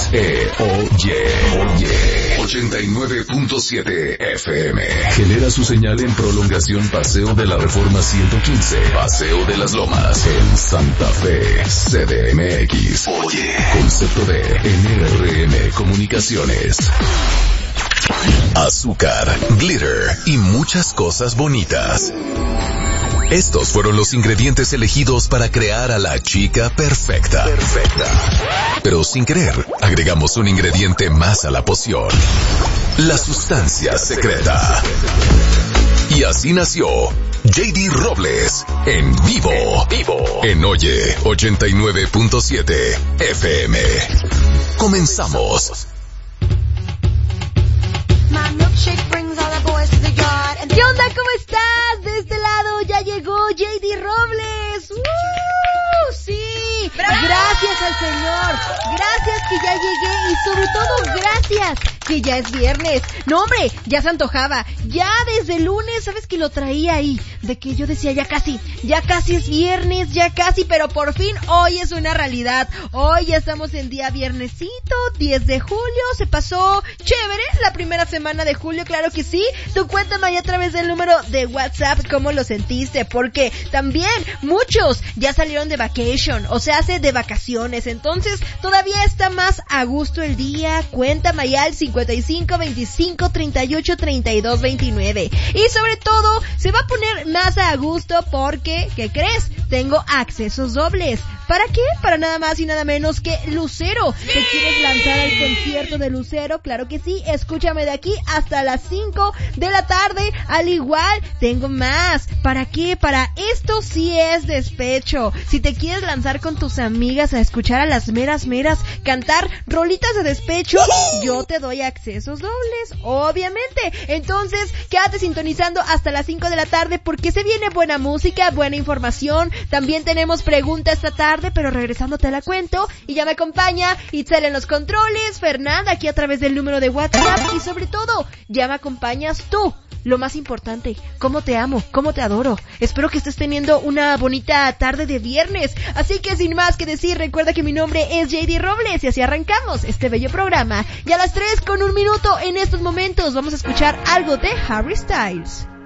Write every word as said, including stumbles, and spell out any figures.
E Oye, Oye, ochenta y nueve punto siete F M. Genera su señal en prolongación Paseo de la Reforma ciento quince, Paseo de las Lomas, en Santa Fe, C D M X. Oye, concepto de N R M Comunicaciones. Azúcar, glitter y muchas cosas bonitas. Estos fueron los ingredientes elegidos para crear a la chica perfecta. Perfecta. Pero sin querer, agregamos un ingrediente más a la poción. La sustancia secreta. Y así nació J D Robles, en vivo. En vivo. En Oye, ochenta y nueve punto siete F M. Comenzamos. ¿Qué onda? ¿Cómo estás? De este lado ya llegó J D Robles. ¡Uh! ¡Sí! ¡Bravo! Gracias al Señor. Gracias que ya llegué y sobre todo gracias que ya es viernes. No, hombre, ya se antojaba. Ya desde el lunes, ¿sabes que lo traía ahí? De que yo decía ya casi, ya casi es viernes, ya casi, pero por fin hoy es una realidad. Hoy ya estamos en día viernesito, diez de julio, se pasó chévere la primera semana de julio, claro que sí. Tú cuéntame ahí a través del número de WhatsApp cómo lo sentiste, porque también muchos ya salieron de vacation, o sea, hace de vacaciones, entonces todavía está más a gusto el día. Cuéntame ahí al cincuenta y cinco, veinticinco, treinta y ocho, treinta y dos, veintinueve. Y sobre todo, se va a poner más a gusto porque, ¿qué crees? Tengo accesos dobles. ¿Para qué? Para nada más y nada menos que Lucero. ¿Te quieres lanzar al concierto de Lucero? Claro que sí, escúchame de aquí hasta las cinco de la tarde. Al igual, tengo más. ¿Para qué? Para esto sí es despecho. Si te quieres lanzar con tus amigas a escuchar a las meras meras cantar rolitas de despecho, yo te doy accesos dobles, obviamente. Entonces, quédate sintonizando hasta las cinco de la tarde porque se viene buena música, buena información. También tenemos pregunta esta tarde, pero regresando te la cuento. Y ya me acompaña Itzel en los controles, Fernanda aquí a través del número de WhatsApp y sobre todo, ya me acompañas tú. Lo más importante, cómo te amo, cómo te adoro. Espero que estés teniendo una bonita tarde de viernes. Así que sin más que decir, recuerda que mi nombre es J D Robles y así arrancamos este bello programa. Y a las tres con un minuto en estos momentos vamos a escuchar algo de Harry Styles.